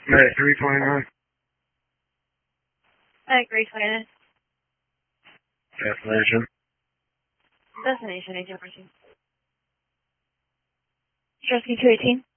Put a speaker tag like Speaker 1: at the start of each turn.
Speaker 1: At 329.
Speaker 2: Grace Finance.
Speaker 1: Destination.
Speaker 2: Destination, Agent Mercy. Rescue 218.